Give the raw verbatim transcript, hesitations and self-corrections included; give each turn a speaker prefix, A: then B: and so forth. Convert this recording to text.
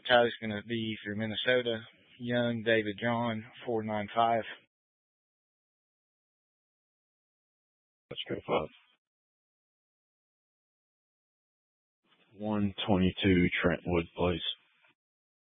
A: tie's going to be for Minnesota. Young David John, four nine five.
B: Let's go five. one twenty-two Trentwood Place.